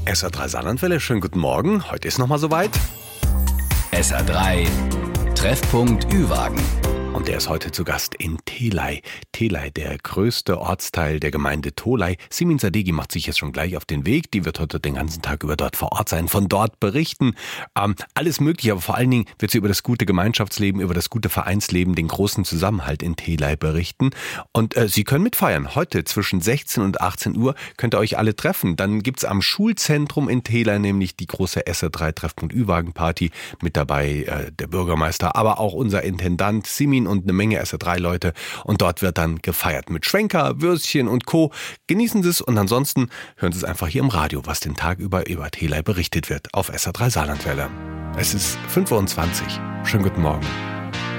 SR3 Saarlandwelle, schönen guten Morgen. Heute ist nochmal soweit. SR3 Treffpunkt Ü-Wagen. Und der ist heute zu Gast in Telei. Telei, der größte Ortsteil der Gemeinde Tholey. Simin Sadeghi macht sich jetzt schon gleich auf den Weg. Die wird heute den ganzen Tag über dort vor Ort sein, von dort berichten. Alles Mögliche, aber vor allen Dingen wird sie über das gute Gemeinschaftsleben, über das gute Vereinsleben, den großen Zusammenhalt in Telei berichten. Und Sie können mitfeiern. Heute zwischen 16 und 18 Uhr könnt ihr euch alle treffen. Dann gibt's am Schulzentrum in Telei nämlich die große SR3 Treffpunkt Ü-Wagen-Party. Mit dabei der Bürgermeister, aber auch unser Intendant Simin und eine Menge SR3-Leute. Und dort wird dann gefeiert mit Schwenker, Würstchen und Co. Genießen Sie es und ansonsten hören Sie es einfach hier im Radio, was den Tag über Telei berichtet wird auf SR3 Saarlandwelle. Es ist 5:20 Uhr. Schönen guten Morgen.